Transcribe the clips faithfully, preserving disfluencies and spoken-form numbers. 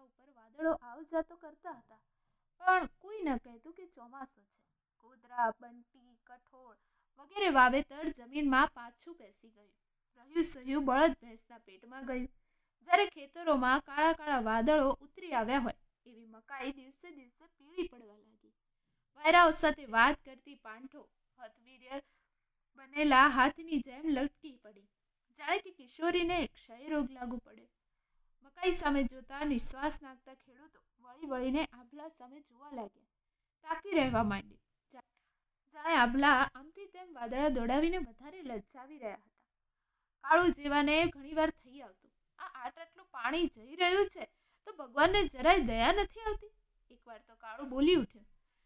ઉપર વાદળો આવ જાતો કરતા હતા, પણ કોઈ ન કહેતું કે ચોમાસું છે. કોદરા, બંટી, કઠોળ વગેરે વાવેતર જમીનમાં પાછું બેસી ગયું. રહ્યું સહ્યું બળદ ભેંસના પેટમાં ગયું. જ્યારે ખેતરોમાં કાળા કાળા વાદળો ઉતરી આવ્યા હોય એવી મકાઈ દિવસે દિવસે પીળી પડવા લાગી. વાયરાઓ સાથે વાત કરતી પાંઠો હથવીર્ય બનેલા હાથની જેમ લટકી પડી, જાણે કે કિશોરીને ક્ષય રોગ લાગુ પડ્યો. મકાઈ સામે જોતા નિશ્વાસ નાખતા ખેડૂતો વળી વળીને આભલા સામે જોવા લાગ્યા. તાકી રહેવા માંડ્યું, જાણે આભલા આમથી તેમ વાદળા દોડાવીને વધારે લલચાવી રહ્યા હતા. કાળુ જેવાને ઘણીવાર થઈ આવતું, આ આટ આટલું પાણી જઈ રહ્યું છે તો ભગવાનને જરાય દયા નથી આવતી. એકવાર તો કાળુ બોલી ઉઠ્યો,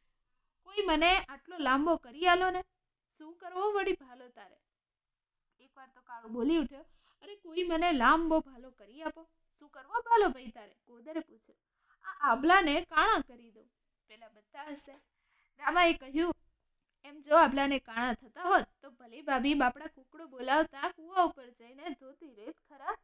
કોઈ મને આટલો લાંબો કરી આલો ને. શું કરવો વળી ભાલો તારે? એકવાર તો કાળુ બોલી ઉઠ્યો, અરે કોઈ મને લાંબો ભાલો કરી આપો. શું કરવો ભાલો ભાઈ તારે? કોદરે પૂછ્યું. આ આભલાને કાણા કરી દો. પેલા બધા હશે. રામાએ કહ્યું, એમ જો આભલાને કાણા થતા હોત તો ભલે ભાભી બાપડા કુકડો બોલાવતા કૂવા ઉપર જઈને ધોતી રેત ખરા.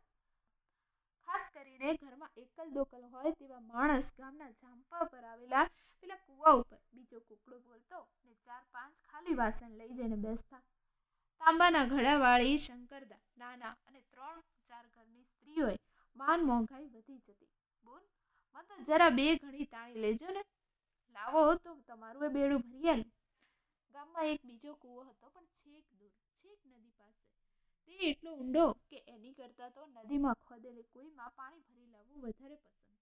ખાસ કરીને ઘરમાં એકલ દોકલ હોય તેવા માણસ ગામના ઝાંપા પર આવેલા પેલા કૂવા ઉપર બીજો કુકડો બોલતો ને ચાર પાંચ ખાલી વાસણ લઈ જઈને બેસતા. તાંબાના ઘડાવાળી શંકરદા નાના અને ત્રણ ચાર ઘરની સ્ત્રીઓએ માન મોંઘાઈ વધી જતી. બોલ, મને તો જરા બે ઘડી તાણી લેજો ને. લાવો તો તમારું એ બેડું ભરી આલું. ગામમાં એક બીજો કૂવો હતો, પણ છેક દૂર, છેક નદી પાસે. તે એટલો ઊંડો કે એની કરતાં તો નદીમાં ખોદેલી કુઈમાં પાણી ભરી લાવવું વધારે પસંદ થતું.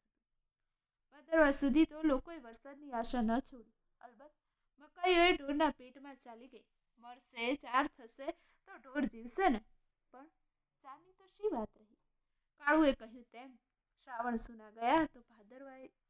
ભાદરવા સુધી તો લોકોએ વરસાદની આશા ન છોડી. અલબત્ત મકાઈઓ ઢોરના પેટમાં ચાલી ગઈ. મરશે, ચાર થશે તો ઢોર જીવશે ને, પણ ચારની તો શી વાત રહી. કાળુએ કહ્યું તેમ શ્રાવણ સુના ગયા તો ભાદરવાએ